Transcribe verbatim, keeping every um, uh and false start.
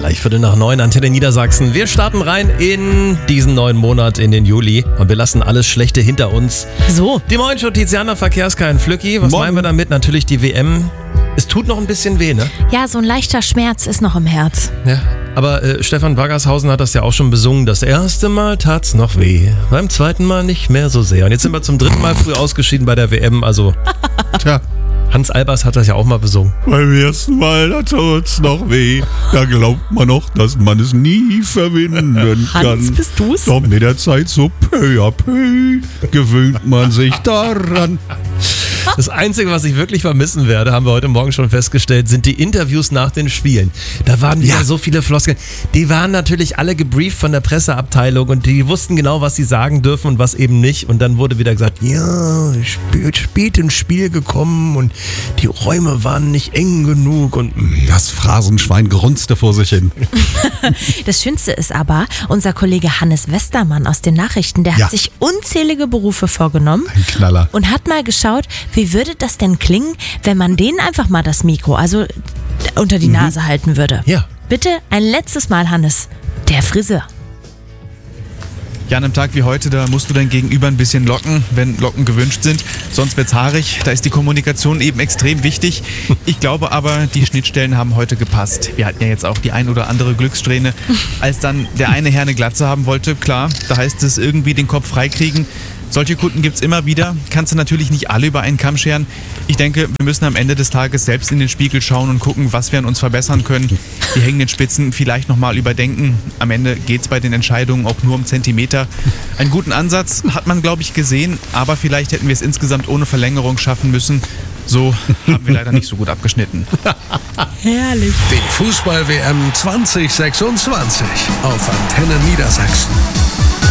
gleich Viertel nach neun, Antenne Niedersachsen. Wir starten rein in diesen neuen Monat, in den Juli. Und wir lassen alles Schlechte hinter uns. So. Die Moin Show, Tiziana, Verkehrskein, Flücki. Was Moin. meinen wir damit? Natürlich die W M. Es tut noch ein bisschen weh, ne? Ja, so ein leichter Schmerz ist noch im Herz. Ja. Aber äh, Stefan Waggershausen hat das ja auch schon besungen. Das erste Mal tat's noch weh. Beim zweiten Mal nicht mehr so sehr. Und jetzt sind wir zum dritten Mal früh ausgeschieden bei der W M. Also, Tja, Hans Albers hat das ja auch mal besungen. beim ersten Mal da tut's noch weh. Da glaubt man noch, dass man es nie verwinden kann. Hans, bist du's? Doch mit der Zeit so peu à peu gewöhnt man sich daran. Das Einzige, was ich wirklich vermissen werde, haben wir heute Morgen schon festgestellt, sind die Interviews nach den Spielen. Da waren wieder Ja. so viele Floskeln. Die waren natürlich alle gebrieft von der Presseabteilung und die wussten genau, was sie sagen dürfen und was eben nicht. Und dann wurde wieder gesagt, ja, spät, spät ins Spiel gekommen und die Räume waren nicht eng genug. Und Das Phrasenschwein grunzte vor sich hin. Das Schönste ist aber, unser Kollege Hannes Westermann aus den Nachrichten, der Ja. hat sich unzählige Berufe vorgenommen Ein Knaller. und hat mal geschaut, wie würde das denn klingen, wenn man denen einfach mal das Mikro, also unter die Nase halten würde. ja. Bitte ein letztes Mal, Hannes, der Friseur. Ja, an einem Tag wie heute, da musst du dein Gegenüber ein bisschen locken, wenn Locken gewünscht sind. Sonst wird's haarig. Da ist die Kommunikation eben extrem wichtig. Ich glaube aber, die Schnittstellen haben heute gepasst. Wir hatten ja jetzt auch die ein oder andere Glückssträhne. Als dann der eine Herr eine Glatze haben wollte, klar, da heißt es irgendwie den Kopf freikriegen. Solche Kunden gibt's immer wieder. Kannst du natürlich nicht alle über einen Kamm scheren. Ich denke, wir müssen am Ende des Tages selbst in den Spiegel schauen und gucken, was wir an uns verbessern können. Die hängenden Spitzen vielleicht nochmal überdenken. Am Ende geht's bei den Entscheidungen auch nur um Zentimeter. Einen guten Ansatz hat man, glaube ich, gesehen, aber vielleicht hätten wir es insgesamt ohne Verlängerung schaffen müssen. So haben wir leider nicht so gut abgeschnitten. Herrlich. Die Fußball-W M zwanzig sechsundzwanzig auf Antenne Niedersachsen.